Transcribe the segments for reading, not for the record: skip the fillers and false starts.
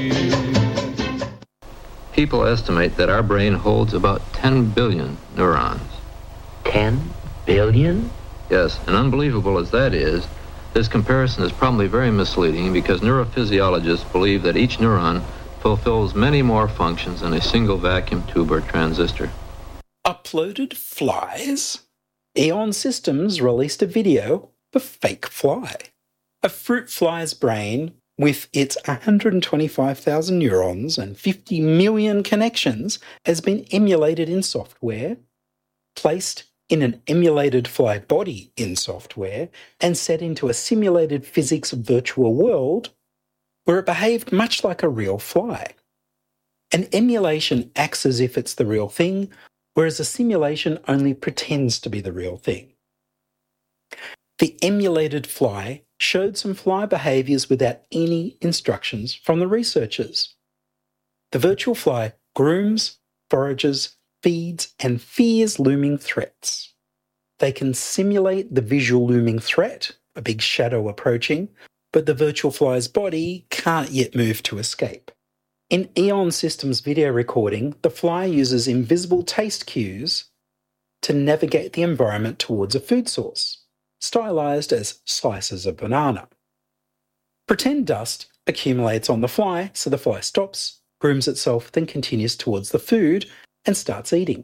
People estimate that our brain holds about 10 billion neurons. 10 billion? Yes, and unbelievable as that is, this comparison is probably very misleading because neurophysiologists believe that each neuron fulfills many more functions than a single vacuum tube or transistor. Uploaded flies? Eon Systems released a video of fake fly. A fruit fly's brain, with its 125,000 neurons and 50 million connections, has been emulated in software, placed in an emulated fly body in software, and set into a simulated physics virtual world where it behaved much like a real fly. An emulation acts as if it's the real thing, whereas a simulation only pretends to be the real thing. The emulated fly showed some fly behaviours without any instructions from the researchers. The virtual fly grooms, forages, feeds, and fears looming threats. They can simulate the visual looming threat, a big shadow approaching, but the virtual fly's body can't yet move to escape. In Eon Systems video recording, the fly uses invisible taste cues to navigate the environment towards a food source, stylized as slices of banana. Pretend dust accumulates on the fly, so the fly stops, grooms itself, then continues towards the food and starts eating.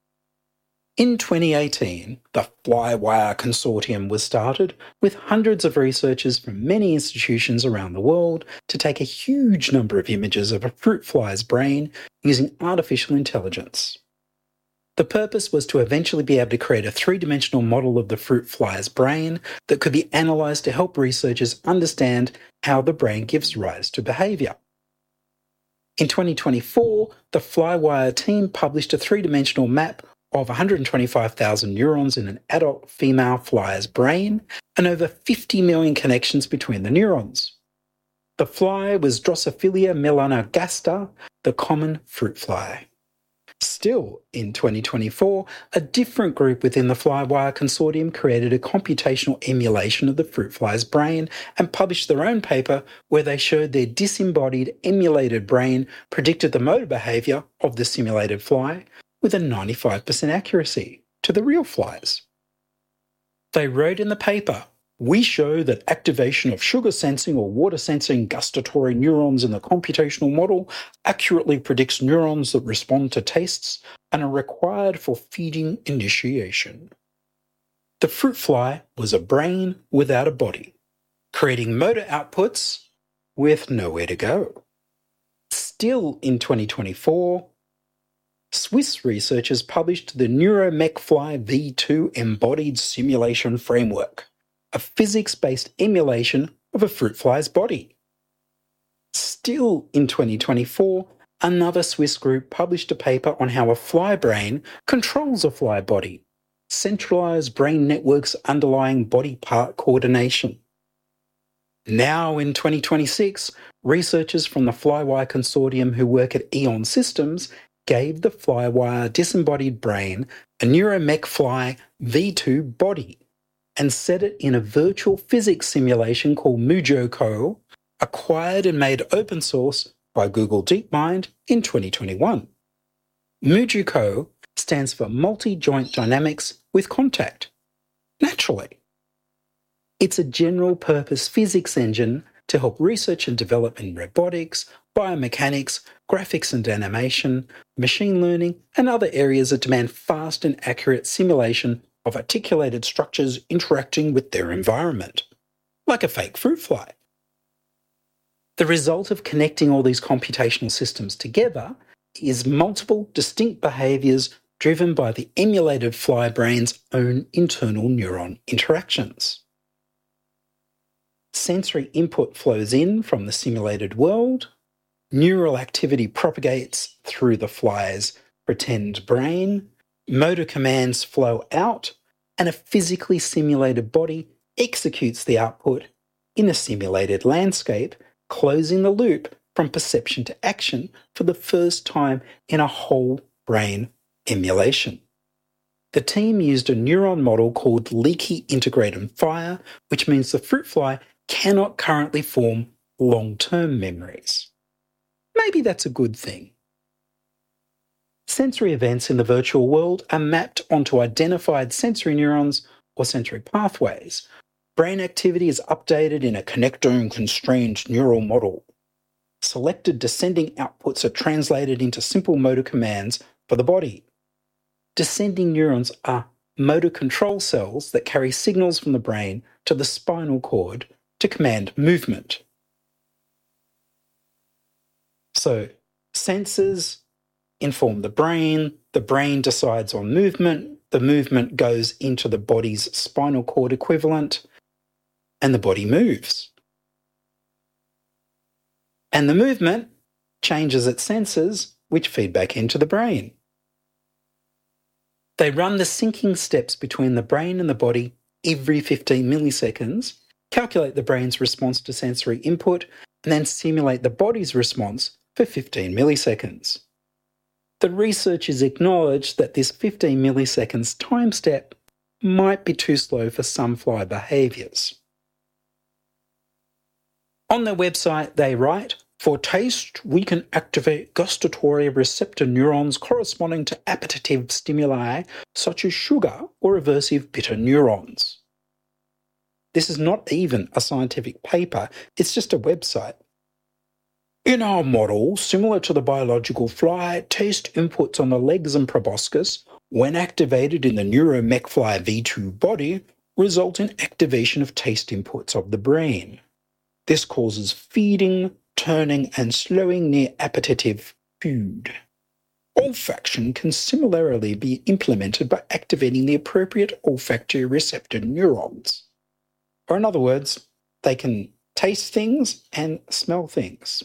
In 2018, the Flywire Consortium was started with hundreds of researchers from many institutions around the world to take a huge number of images of a fruit fly's brain using artificial intelligence. The purpose was to eventually be able to create a three-dimensional model of the fruit fly's brain that could be analysed to help researchers understand how the brain gives rise to behaviour. In 2024, the Flywire team published a three-dimensional map of 125,000 neurons in an adult female fly's brain and over 50 million connections between the neurons. The fly was Drosophila melanogaster, the common fruit fly. Still, in 2024, a different group within the Flywire Consortium created a computational emulation of the fruit fly's brain and published their own paper where they showed their disembodied emulated brain predicted the motor behaviour of the simulated fly with a 95% accuracy to the real flies. They wrote in the paper, "We show that activation of sugar sensing or water sensing gustatory neurons in the computational model accurately predicts neurons that respond to tastes and are required for feeding initiation." The fruit fly was a brain without a body, creating motor outputs with nowhere to go. Still in 2024, Swiss researchers published the NeuroMech-Fly V2 Embodied Simulation Framework, a physics-based emulation of a fruit fly's body. Still in 2024, another Swiss group published a paper on how a fly brain controls a fly body, centralized brain networks underlying body part coordination. Now in 2026, researchers from the Flywire Consortium who work at Eon Systems gave the Flywire disembodied brain a NeuroMech-Fly V2 body and set it in a virtual physics simulation called MuJoCo, acquired and made open source by Google DeepMind in 2021. MuJoCo stands for Multi-Joint Dynamics with Contact. Naturally. It's a general-purpose physics engine to help research and develop in robotics, biomechanics, graphics and animation, machine learning, and other areas that demand fast and accurate simulation of articulated structures interacting with their environment, like a fake fruit fly. The result of connecting all these computational systems together is multiple distinct behaviours driven by the emulated fly brain's own internal neuron interactions. Sensory input flows in from the simulated world, neural activity propagates through the fly's pretend brain, motor commands flow out, and a physically simulated body executes the output in a simulated landscape, closing the loop from perception to action for the first time in a whole brain emulation. The team used a neuron model called leaky integrated fire, which means the fruit fly cannot currently form long-term memories. maybe that's a good thing. Sensory events in the virtual world are mapped onto identified sensory neurons or sensory pathways. Brain activity is updated in a connectome-constrained neural model. Selected descending outputs are translated into simple motor commands for the body. Descending neurons are motor control cells that carry signals from the brain to the spinal cord to command movement. So, senses inform the brain decides on movement, the movement goes into the body's spinal cord equivalent, and the body moves. And the movement changes its sensors, which feed back into the brain. They run the syncing steps between the brain and the body every 15 milliseconds, calculate the brain's response to sensory input, and then simulate the body's response for 15 milliseconds. The researchers acknowledged that this 15 milliseconds time step might be too slow for some fly behaviours. On their website, they write, "For taste, we can activate gustatory receptor neurons corresponding to appetitive stimuli such as sugar or aversive bitter neurons." This is not even a scientific paper, it's just a website. In our model, similar to the biological fly, taste inputs on the legs and proboscis, when activated in the NeuroMechFly V2 body, result in activation of taste inputs of the brain. This causes feeding, turning, and slowing near appetitive food. Olfaction can similarly be implemented by activating the appropriate olfactory receptor neurons. Or in other words, they can taste things and smell things.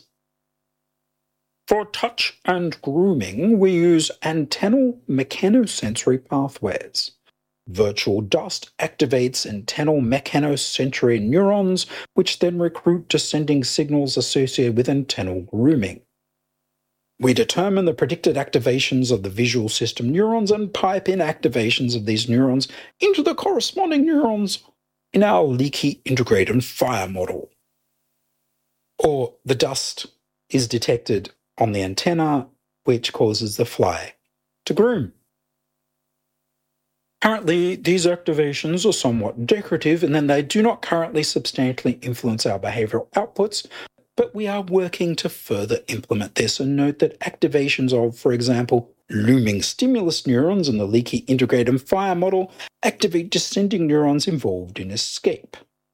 For touch and grooming, we use antennal mechanosensory pathways. Virtual dust activates antennal mechanosensory neurons, which then recruit descending signals associated with antennal grooming. We determine the predicted activations of the visual system neurons and pipe in activations of these neurons into the corresponding neurons in our leaky integrated fire model. Or the dust is detected on the antenna, which causes the fly to groom. Currently, these activations are somewhat decorative in that they do not currently substantially influence our behavioural outputs, but we are working to further implement this and note that activations of, for example, looming stimulus neurons in the leaky integrated fire model activate descending neurons involved in escape.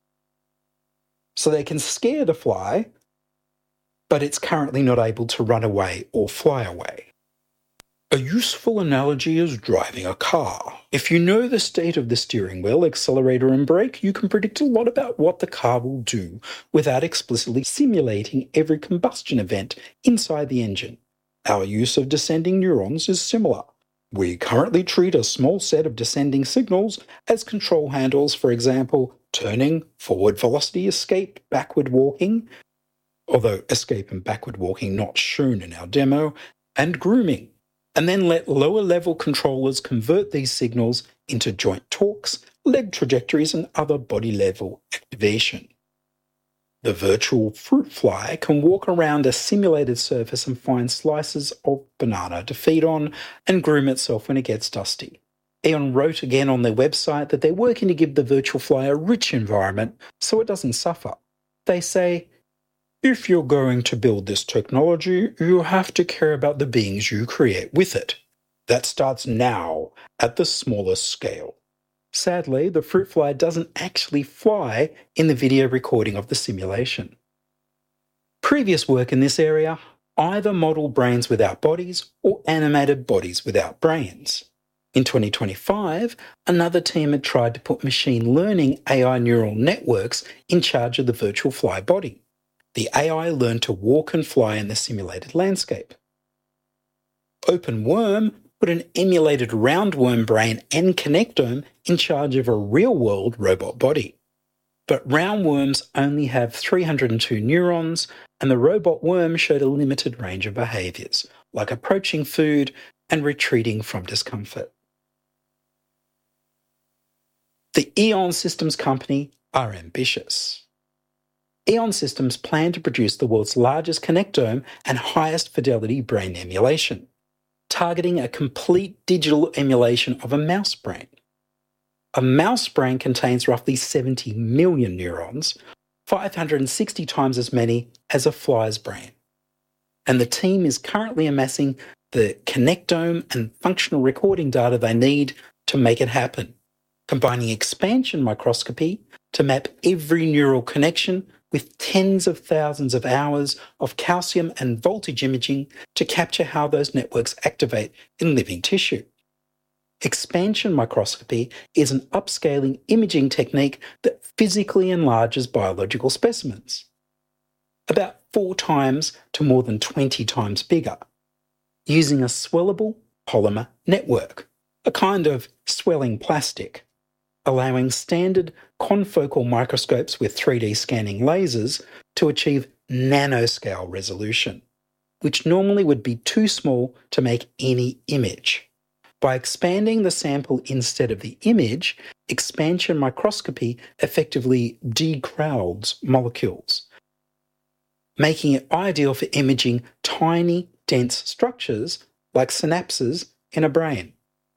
So they can scare the fly, but it's currently not able to run away or fly away. A useful analogy is driving a car. If you know the state of the steering wheel, accelerator, and brake, you can predict a lot about what the car will do without explicitly simulating every combustion event inside the engine. Our use of descending neurons is similar. We currently treat a small set of descending signals as control handles, for example, turning, forward velocity, escape, backward walking, although escape and backward walking not shown in our demo, and grooming, and then let lower-level controllers convert these signals into joint torques, leg trajectories, and other body-level activation. The virtual fruit fly can walk around a simulated surface and find slices of banana to feed on and groom itself when it gets dusty. Aeon wrote again on their website that they're working to give the virtual fly a rich environment so it doesn't suffer. They say, "If you're going to build this technology, you have to care about the beings you create with it. That starts now at the smallest scale." Sadly, the fruit fly doesn't actually fly in the video recording of the simulation. Previous work in this area either modeled brains without bodies or animated bodies without brains. In 2025, another team had tried to put machine learning AI neural networks in charge of the virtual fly body. The AI learned to walk and fly in the simulated landscape. OpenWorm put an emulated roundworm brain and connectome in charge of a real-world robot body. But roundworms only have 302 neurons, and the robot worm showed a limited range of behaviours, like approaching food and retreating from discomfort. The Aeon Systems company are ambitious. Eon Systems plan to produce the world's largest connectome and highest fidelity brain emulation, targeting a complete digital emulation of a mouse brain. A mouse brain contains roughly 70 million neurons, 560 times as many as a fly's brain. And the team is currently amassing the connectome and functional recording data they need to make it happen, combining expansion microscopy to map every neural connection with tens of thousands of hours of calcium and voltage imaging to capture how those networks activate in living tissue. Expansion microscopy is an upscaling imaging technique that physically enlarges biological specimens, about 4 times to more than 20 times bigger, using a swellable polymer network, a kind of swelling plastic, allowing standard confocal microscopes with 3D scanning lasers to achieve nanoscale resolution, which normally would be too small to make any image. By expanding the sample instead of the image, expansion microscopy effectively decrowds molecules, making it ideal for imaging tiny, dense structures like synapses in a brain.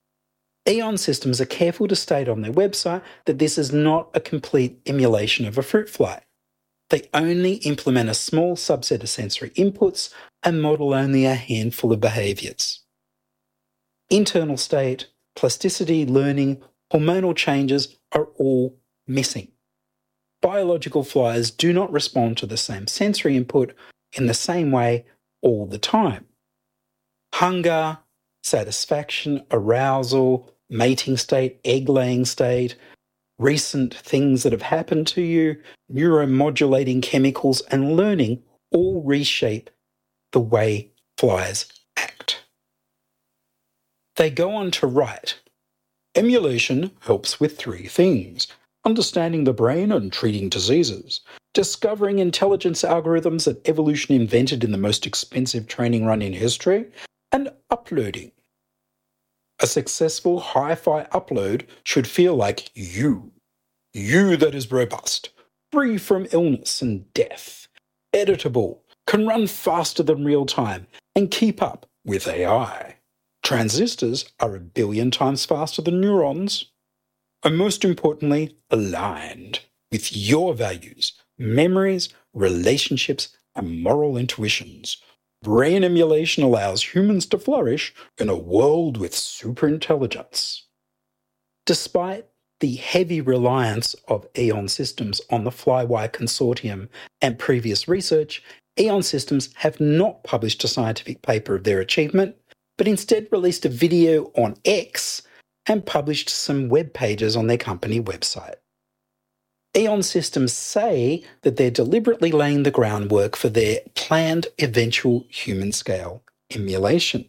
Eon Systems are careful to state on their website that this is not a complete emulation of a fruit fly. They only implement a small subset of sensory inputs and model only a handful of behaviours. Internal state, plasticity, learning, hormonal changes are all missing. Biological flies do not respond to the same sensory input in the same way all the time. Hunger, satisfaction, arousal, mating state, egg-laying state, recent things that have happened to you, neuromodulating chemicals, and learning all reshape the way flies act. They go on to write, emulation helps with 3 things: understanding the brain and treating diseases, discovering intelligence algorithms that evolution invented in the most expensive training run in history, and uploading. A successful hi-fi upload should feel like you that is robust, free from illness and death, editable, can run faster than real time, and keep up with AI. Transistors are 1 billion times faster than neurons. And most importantly, aligned with your values, memories, relationships, and moral intuitions. Brain emulation allows humans to flourish in a world with superintelligence. Despite the heavy reliance of Eon Systems on the Flywire Consortium and previous research, Eon Systems have not published a scientific paper of their achievement, but instead released a video on X and published some web pages on their company website. Eon Systems say that they're deliberately laying the groundwork for their planned eventual human-scale emulation,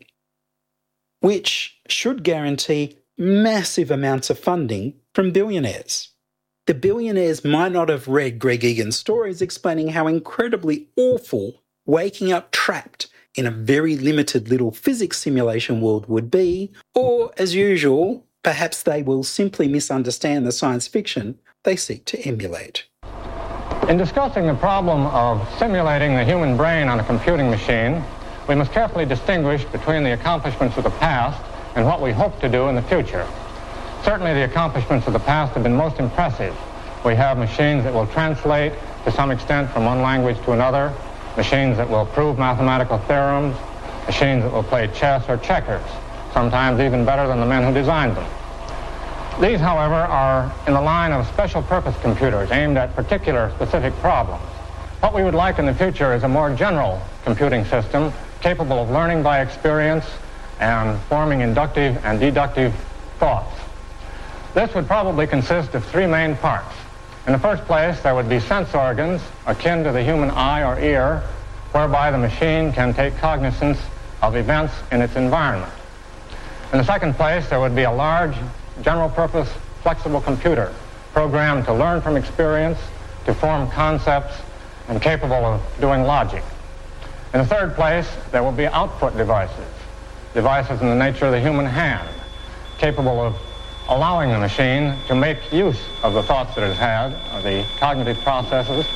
which should guarantee massive amounts of funding from billionaires. The billionaires might not have read Greg Egan's stories explaining how incredibly awful waking up trapped in a very limited little physics simulation world would be, or, as usual, perhaps they will simply misunderstand the science fiction they seek to emulate. In discussing the problem of simulating the human brain on a computing machine, we must carefully distinguish between the accomplishments of the past and what we hope to do in the future. Certainly the accomplishments of the past have been most impressive. We have machines that will translate to some extent from one language to another, machines that will prove mathematical theorems, machines that will play chess or checkers, sometimes even better than the men who designed them. These, however, are in the line of special-purpose computers aimed at particular specific problems. What we would like in the future is a more general computing system capable of learning by experience and forming inductive and deductive thoughts. This would probably consist of 3 main parts. In the first place, there would be sense organs akin to the human eye or ear, whereby the machine can take cognizance of events in its environment. In the second place, there would be a large, general-purpose, flexible computer programmed to learn from experience, to form concepts, and capable of doing logic. In the third place, there will be output devices, devices in the nature of the human hand, capable of allowing the machine to make use of the thoughts that it has had, of the cognitive processes,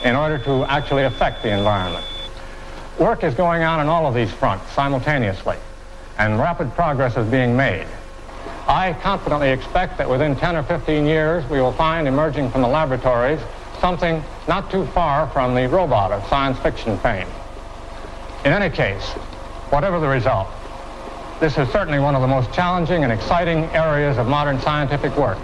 in order to actually affect the environment. Work is going on all of these fronts simultaneously, and rapid progress is being made. I confidently expect that within 10 or 15 years, we will find emerging from the laboratories something not too far from the robot of science fiction fame. In any case, whatever the result, this is certainly one of the most challenging and exciting areas of modern scientific work.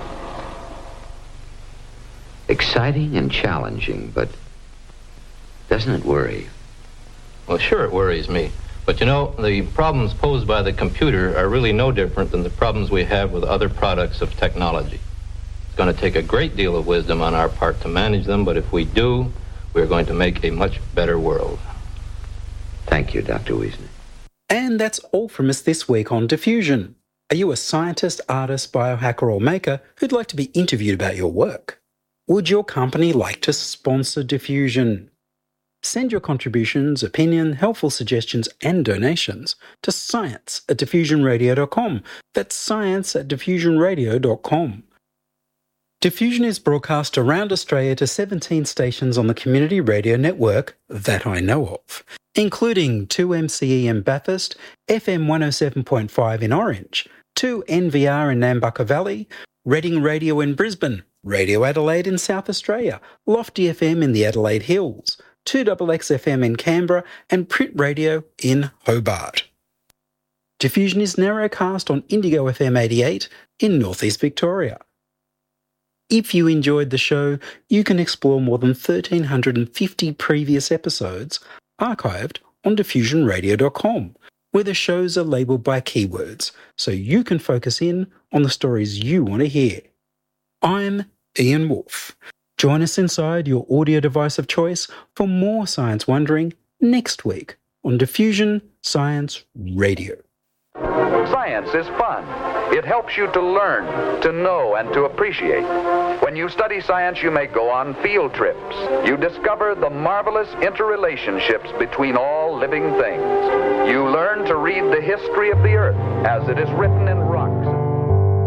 Exciting and challenging, but doesn't it worry? Well, sure, it worries me. But you know, the problems posed by the computer are really no different than the problems we have with other products of technology. It's going to take a great deal of wisdom on our part to manage them, but if we do, we're going to make a much better world. Thank you, Dr. Wiesner. And that's all from us this week on Diffusion. Are you a scientist, artist, biohacker or maker who'd like to be interviewed about your work? Would your company like to sponsor Diffusion? Send your contributions, opinion, helpful suggestions and donations to science@diffusionradio.com. That's science@diffusionradio.com. Diffusion is broadcast around Australia to 17 stations on the community radio network that I know of, including 2MCE in Bathurst, FM 107.5 in Orange, 2NVR in Nambucca Valley, Reading Radio in Brisbane, Radio Adelaide in South Australia, Lofty FM in the Adelaide Hills, 2XX FM in Canberra, and Print Radio in Hobart. Diffusion is narrowcast on Indigo FM 88 in northeast Victoria. If you enjoyed the show, you can explore more than 1,350 previous episodes archived on diffusionradio.com, where the shows are labelled by keywords, so you can focus in on the stories you want to hear. I'm Ian Wolfe. Join us inside your audio device of choice for more science wondering next week on Diffusion Science Radio. Science is fun. It helps you to learn, to know, and to appreciate. When you study science, you may go on field trips. You discover the marvelous interrelationships between all living things. You learn to read the history of the earth as it is written in rocks.